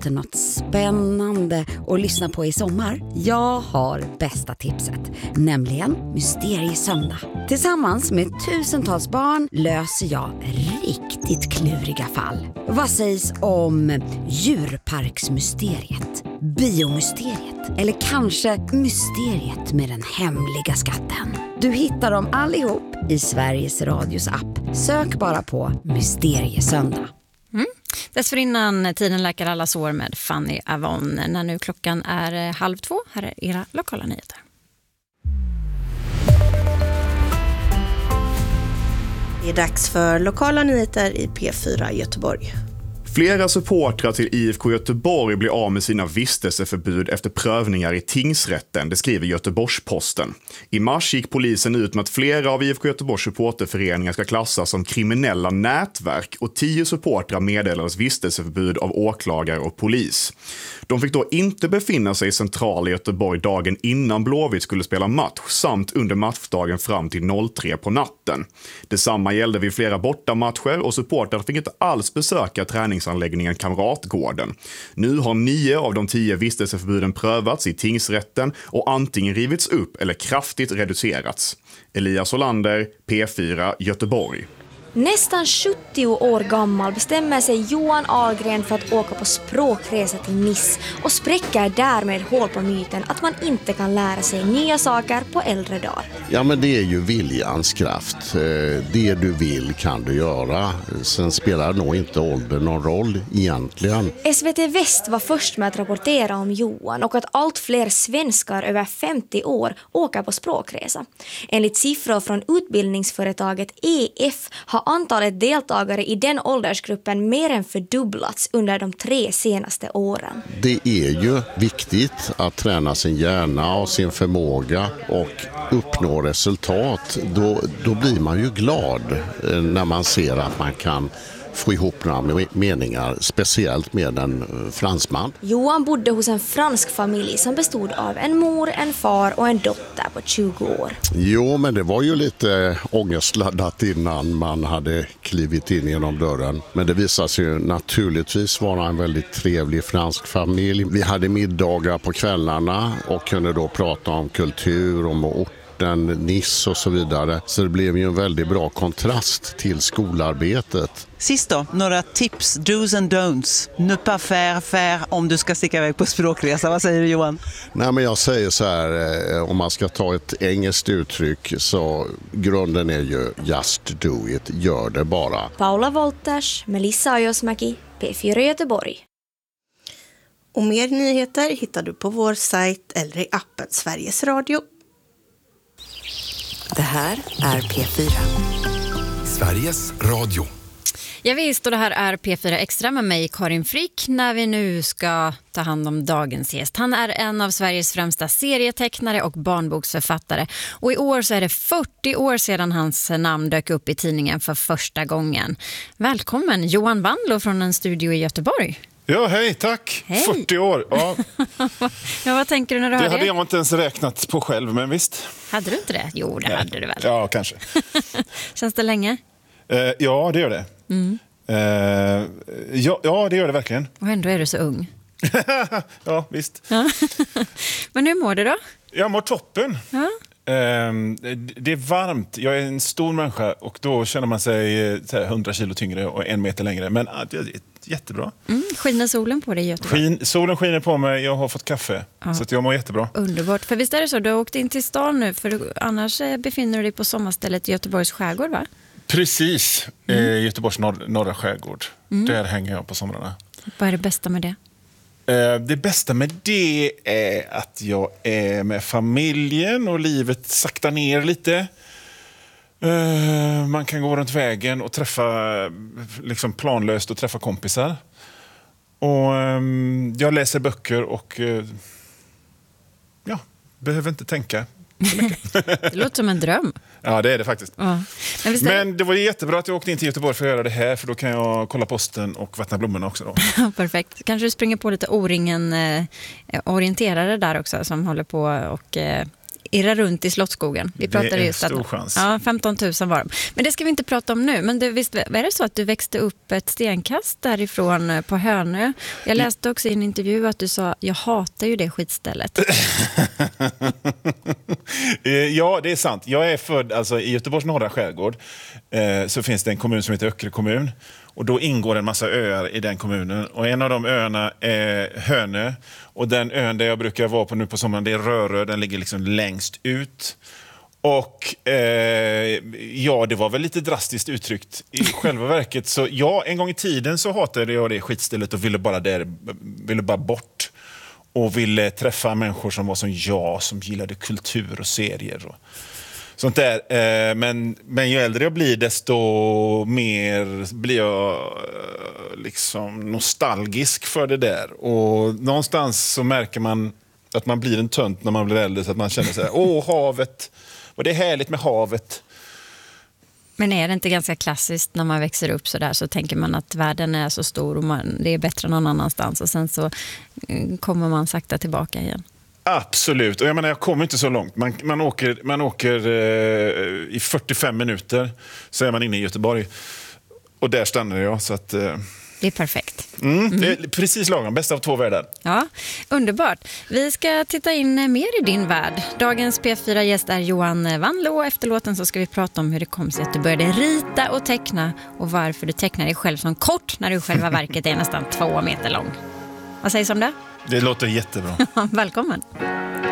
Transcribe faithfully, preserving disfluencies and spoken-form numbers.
efter något spännande att lyssna på i sommar? Jag har bästa tipset, nämligen Mysteriesöndag. Tillsammans med tusentals barn löser jag riktigt kluriga fall. Vad sägs om djurparksmysteriet, biomysteriet eller kanske mysteriet med den hemliga skatten? Du hittar dem allihop i Sveriges Radios app. Sök bara på Mysteriesöndag. Mm. Dessförinnan Tiden läker alla sår med Fanny Avon. När nu klockan är halv två, här är era lokala nyheter. Det är dags för lokala nyheter i P fyra Göteborg. Flera supportrar till I F K Göteborg blir av med sina vistelseförbud efter prövningar i tingsrätten, det skriver Göteborgs-Posten. I mars gick polisen ut med att flera av I F K Göteborgs supporterföreningar ska klassas som kriminella nätverk och tio supportrar meddelades vistelseförbud av åklagare och polis. De fick då inte befinna sig i centrala Göteborg dagen innan Blåvitt skulle spela match samt under matchdagen fram till tre på natten. Detsamma gällde vid flera bortamatcher och supportrar fick inte alls besöka träningsanläggningen Kamratgården. Nu har nio av de tio vistelseförbuden prövats i tingsrätten och antingen rivits upp eller kraftigt reducerats. Elias Olander, P fyra Göteborg. Nästan sjuttio år gammal bestämmer sig Johan Ahlgren för att åka på språkresa till Nice och spräcker därmed hål på myten att man inte kan lära sig nya saker på äldre dagar. Ja, men det är ju viljans kraft. Det du vill kan du göra. Sen spelar nog inte ålder någon roll egentligen. S V T Väst var först med att rapportera om Johan och att allt fler svenskar över femtio år åker på språkresa. Enligt siffror från utbildningsföretaget E F har antalet deltagare i den åldersgruppen mer än fördubblats under de tre senaste åren. Det är ju viktigt att träna sin hjärna och sin förmåga och uppnå resultat. Då, då blir man ju glad när man ser att man kan få ihop några meningar, speciellt med en fransman. Johan bodde hos en fransk familj som bestod av en mor, en far och en dotter på tjugo år. Jo, men det var ju lite ångestladdat innan man hade klivit in genom dörren. Men det visade sig ju naturligtvis vara en väldigt trevlig fransk familj. Vi hade middagar på kvällarna och kunde då prata om kultur, om ort. Nice och så vidare. Så det blev ju en väldigt bra kontrast till skolarbetet. Sist då, några tips, do's and don'ts. Ne pas faire, faire om du ska sticka iväg på språkresa. Vad säger du, Johan? Nej, men jag säger så här, om man ska ta ett engelskt uttryck så grunden är ju just do it, gör det bara. Paula Wolters, Melissa Ajosmäki, P fyra Göteborg. Och mer nyheter hittar du på vår sajt eller i appen Sveriges Radio. Det här är P fyra. Sveriges Radio. Ja visst, och det här är P fyra Extra med mig, Karin Frick, när vi nu ska ta hand om dagens gäst. Han är en av Sveriges främsta serietecknare och barnboksförfattare. Och i år så är det fyrtio år sedan hans namn dök upp i tidningen för första gången. Välkommen Johan Wandlo från en studio i Göteborg. Ja, hej, tack. Hej. fyrtio år, ja. Ja, vad tänker du när du Det hör det? hade jag inte ens räknat på själv, men visst. Hade du inte det? Jo, det Nej. hade du väl. Ja, kanske. Känns det länge? Uh, ja, det gör det. Mm. Uh, ja, ja, det gör det verkligen. Och ändå är du så ung. Ja, visst. Ja. Men hur mår du då? Jag mår toppen. Ja. Uh, det är varmt. Jag är en stor människa och då känner man sig hundra kilo tyngre och en meter längre. Men uh, det är jättebra. Mm, skiner solen på dig i Göteborg? Skin, solen skiner på mig, jag har fått kaffe. Ja. Så att jag mår jättebra. Underbart. För visst är det så, du har åkt in till stan nu, för du, annars befinner du dig på sommarstället i Göteborgs skärgård, va? Precis, mm. eh, Göteborgs norr, norra skärgård. Mm. Där hänger jag på somrarna. Vad är det bästa med det? Eh, det bästa med det är att jag är med familjen och livet saktar ner lite. Eh, man kan gå runt vägen och träffa liksom planlöst och träffa kompisar. Och eh, jag läser böcker och eh, ja, behöver inte tänka. Det låter som en dröm. Ja, det är det faktiskt. Ja. Men, det... Men det var jättebra att jag åkte in till Göteborg för att göra det här, för då kan jag kolla posten och vattna blommorna också då. Perfekt. Kanske du springer på lite O-ringen eh, orienterare där också som håller på och eh, irra runt i Slottsskogen. Vi pratade det är just stor att, chans. Ja, femton tusen var de. Men det ska vi inte prata om nu. Men det, visst är det så att du växte upp ett stenkast därifrån på Hönö? Jag läste också i en intervju att du sa, jag hatar ju det skitstället. Ja, det är sant. Jag är född alltså, i Göteborgs norra skärgård. Eh, så finns det en kommun som heter Öckerö kommun. Och då ingår en massa öar i den kommunen. Och en av de öarna är Hönö. Och den ön där jag brukar vara på nu på sommaren, det är Rörö. Den ligger liksom längst ut. Och eh, ja, det var väl lite drastiskt uttryckt i själva verket. Så ja, en gång i tiden så hatade jag det skitstället och ville bara, där, ville bara bort. Och ville träffa människor som var som jag, som gillade kultur och serier och sånt där. Men, men ju äldre jag blir, desto mer blir jag liksom nostalgisk för det där. Och någonstans så märker man att man blir en tönt när man blir äldre, så att man känner så här, åh, havet, och det är härligt med havet. Men är det inte ganska klassiskt när man växer upp så där, så tänker man att världen är så stor och man, det är bättre någon annanstans, och sen så kommer man sakta tillbaka igen? Absolut, och jag menar, jag kommer inte så långt. Man, man åker, man åker eh, i fyrtiofem minuter så är man inne i Göteborg. Och där stannar jag, så att... Eh, det är perfekt. Mm, mm. Det är precis lagom, bäst av två världar. Ja, underbart. Vi ska titta in mer i din värld. Dagens P fyra-gäst är Johan Wanlo, och efter låten så ska vi prata om hur det kom sig att du började rita och teckna och varför du tecknar dig själv som kort när du i själva verket är nästan två meter lång. Vad sägs om det? Det låter jättebra. Välkommen.